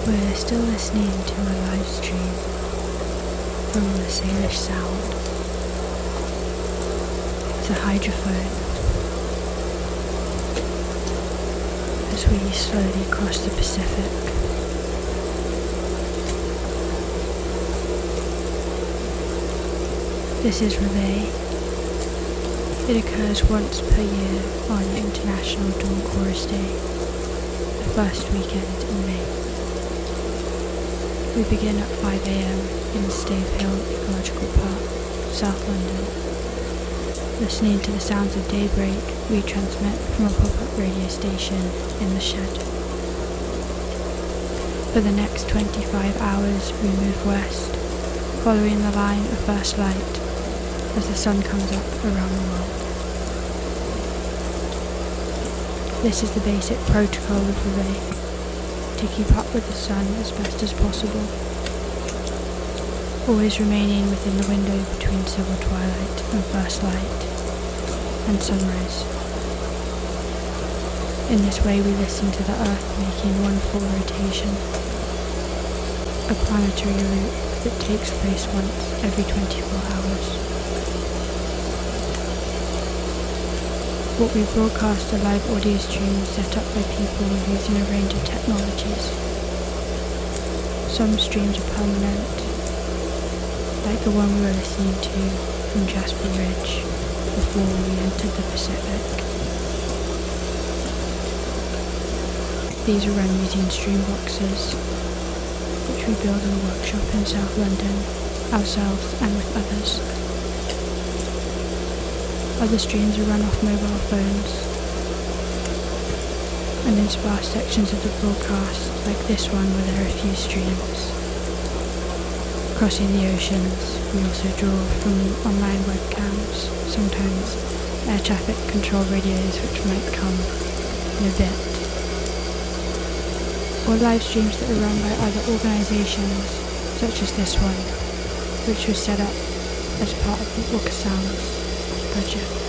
We're still listening to a live stream from the Salish Sound. It's a hydrophone as we slowly cross the Pacific. This is Reveille. It occurs once per year on International Dawn Chorus Day, the first weekend in May. We begin at 5 AM in Stave Hill Ecological Park, South London. Listening to the sounds of daybreak, we transmit from a pop-up radio station in the shed. For the next 25 hours, we move west, following the line of first light as the sun comes up around the world. This is the basic protocol of Reveille, to keep up with the sun as best as possible, always remaining within the window between civil twilight and first light, and sunrise. In this way we listen to the Earth making one full rotation, a planetary loop that takes place once every 24 hours. What we broadcast are live audio streams set up by people using a range of technologies. Some streams are permanent, like the one we were listening to from Jasper Ridge before we entered the Pacific. These are run using stream boxes, which we build in a workshop in South London, ourselves and with others. Other streams are run off mobile phones, and in sparse sections of the broadcast, like this one where there are a few streams. Crossing the oceans, we also draw from online webcams, sometimes air traffic control radios which might come in a bit, or live streams that are run by other organisations, such as this one, which was set up as part of the Orca Sounds project.